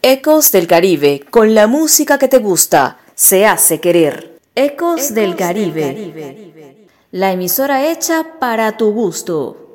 Ecos del Caribe, con la música que te gusta, se hace querer. Ecos del Caribe, la emisora hecha para tu gusto.